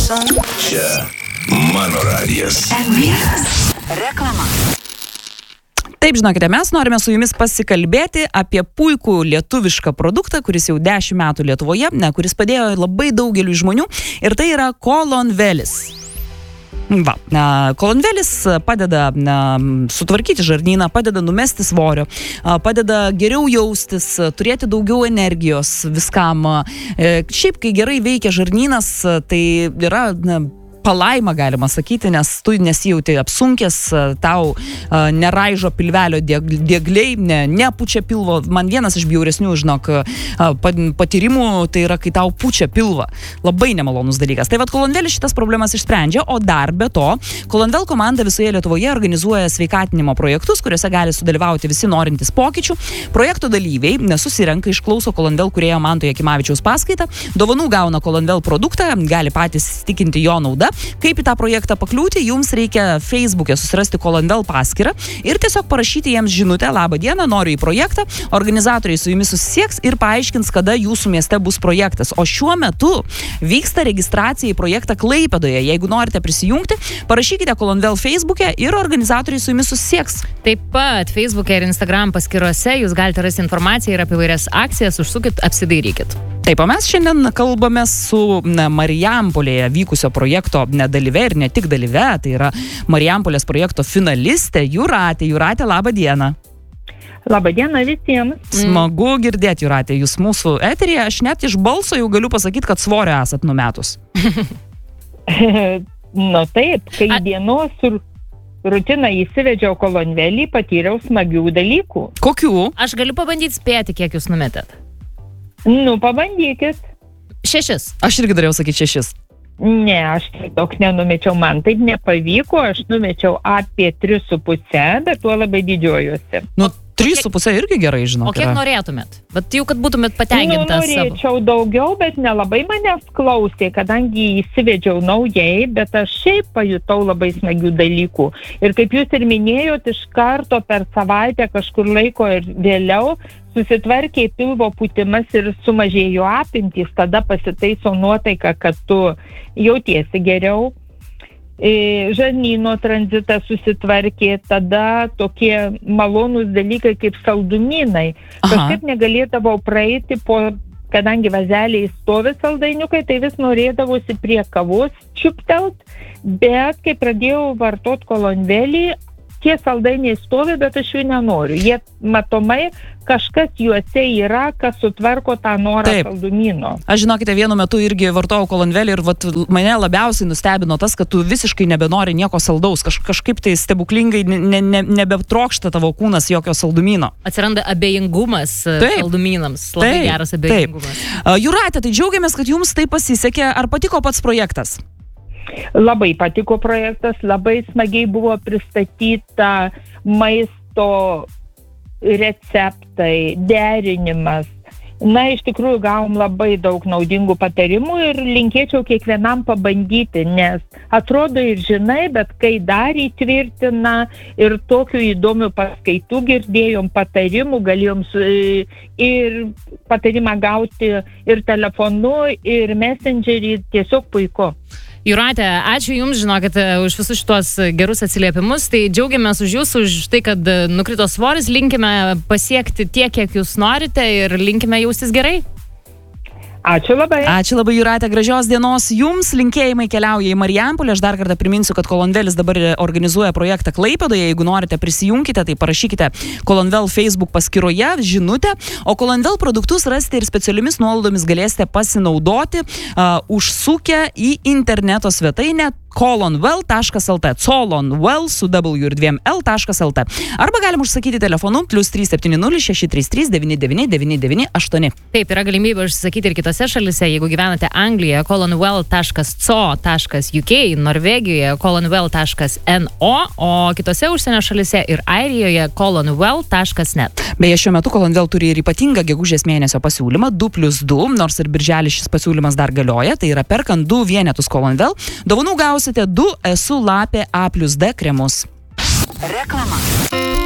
Čia mano radijas. Reklama. Taip, žinokite, mes norime su jumis pasikalbėti apie puikų lietuvišką produktą, kuris jau 10 metų Lietuvoje, kuris padėjo labai daugeliu žmonių, ir tai yra kolonvelis. Kolonvelis padeda sutvarkyti žarnyną, padeda numesti svorio, padeda geriau jaustis, turėti daugiau energijos viskam. Šiaip, kai gerai veikia žarnynas, tai yra palaima, galima sakyti, nes tu nesijauti apsunkęs, tau neraižo pilvelio diegliai, nepučia pilvo. Man vienas iš bjauresnių, žinok, patyrimų, tai yra, kai tau pučia pilvą. Labai nemalonus dalykas. Tai vat kolonvelis šitas problemas išsprendžia, o dar be to, kolonvel komanda visoje Lietuvoje organizuoja sveikatinimo projektus, kuriuose gali sudalyvauti visi norintys pokyčių. Projekto dalyviai susirenka, išklauso kolonvel kūrėjo Manto Jakimavičiaus paskaitą, dovanų gauna kolonvel produktą, gali patys įsitikinti jo naudą. Kaip į tą projektą pakliūti, jums reikia Facebook'e susirasti kolonvel paskyrą ir tiesiog parašyti jiems žinutę: labą dieną, noriu į projektą. Organizatoriai su jumis susisieks ir paaiškins, kada jūsų mieste bus projektas. O šiuo metu vyksta registracija į projektą Klaipėdoje. Jeigu norite prisijungti, parašykite kolonvel Facebook'e ir organizatoriai su jumis susisieks. Taip pat Facebook'e ir Instagram paskyrose jūs galite rasti informaciją ir apie vairias akcijas, užsukit, apsidairykit. Taip, o mes šiandien kalbame su Marijampolėje vykusio projekto dalyve ir ne tik dalyve, tai yra Marijampolės projekto finalistė Jūratė. Jūratė, labą dieną. Labą dieną visiems. Smagu girdėti, Jūratė, jūs mūsų eteryje. Aš net iš balso jau galiu pasakyti, kad svorio esat numetus. Nu taip, kai dienos rutiną įsivedžiau kolonvelį, patyriau smagių dalykų. Kokių? Aš galiu pabandyti spėti, kiek jūs numetėt. Nu, pabandykit. 6. Aš irgi dariau sakyti 6. Ne, aš toks nenumečiau, man taip nepavyko, aš numečiau apie 3,5, bet tuo labai didžiuojuosi. Nu, 3,5 irgi gerai, žinok. O kiek norėtumėt? Bet jau, kad būtumėt patenkintas. Norėčiau daugiau, bet nelabai manęs klausė, kadangi įsivedžiau naujai, bet aš šiaip pajutau labai smagių dalykų. Ir kaip jūs ir minėjot, iš karto per savaitę kažkur laiko ir vėliau susitvarkė pilvo pūtimas ir sumažėjo apimtys, tada pasitaiso nuotaika, kad tu jautiesi geriau. Žarnyno tranzitas susitvarkė, tada tokie malonūs dalykai kaip saldumynai. Kažkaip negalėdavau praeiti kadangi vazeliai stovi saldainiukai, tai vis norėdavosi prie kavos čiuptelt, bet kai pradėjau vartot kolonvelį, tie saldainiai stovi, bet aš jų nenoriu. Jie matomai kažkas juose yra, kas sutvarko tą norą saldumyno. Aš žinokite, vienu metu irgi vartojau kolonvelį ir mane labiausiai nustebino tas, kad tu visiškai nebenori nieko saldaus. Kažkaip tai stebuklingai nebetrokšta tavo kūnas jokio saldumyno. Atsiranda abejingumas saldumynams. Labai geras abejingumas. Jūratė, tai džiaugiamės, kad jums tai pasisekė. Ar patiko pats projektas? Labai patiko projektas, labai smagiai buvo pristatyta maisto receptai, derinimas. Na, iš tikrųjų gavom labai daug naudingų patarimų ir linkėčiau kiekvienam pabandyti, nes atrodo ir žinai, bet kai dar įtvirtina ir tokių įdomių paskaitų girdėjom, patarimų, galėjom ir patarimą gauti ir telefonu, ir messengerį, tiesiog puiku. Jūratė, ačiū Jums, žinokit, už visus šitos gerus atsiliepimus. Tai džiaugiamės už Jūs, už tai, kad nukrito svoris. Linkime pasiekti tiek, kiek Jūs norite ir linkime jaustis gerai. Ačiū labai. Ačiū labai, Jūratė. Gražios dienos jums. Linkėjimai keliauja į Marijampolę. Aš dar kartą priminsiu, kad kolonvelis dabar organizuoja projektą Klaipėdoje. Jeigu norite, prisijunkite, tai parašykite kolonvel Facebook paskyroje žinutę. O kolonvel produktus rasite ir specialiomis nuolaidomis galėsite pasinaudoti užsukę į interneto svetainę colonwell.lt, colonwell su W ir 2L.lt. Arba galim užsakyti telefonu +370 633 9998. Taip, yra galimybė užsakyti ir kitose šalise. Jeigu gyvenate Anglijoje, colonwell.co.uk, Norvegijoje colonwell.no, o kitose užsienio šalise ir Airijoje colonwell.net. Beje, šiuo metu kolonvel turi ir ypatingą gegužės mėnesio pasiūlymą 2+2, nors ir birželį šis pasiūlymas dar galioja, tai yra perkant 2 vienetus kolonvel, dovanų gausite 2 Esu lapė A+D kremus. Reklama.